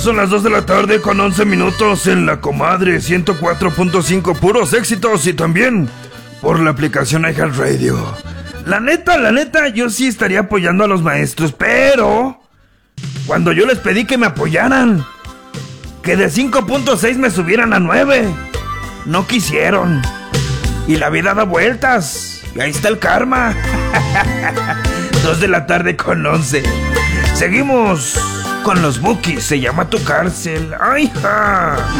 Son las 2 de la tarde con 11 minutos en La Comadre 104.5, puros éxitos, y también por la aplicación iHeartRadio. La neta, yo sí estaría apoyando a los maestros, pero cuando yo les pedí que me apoyaran, que de 5.6 me subieran a 9, no quisieron. Y la vida da vueltas, y ahí está el karma. 2 de la tarde con 11. Seguimos con los Bukis, se llama Tu Cárcel. ¡Ay, ja!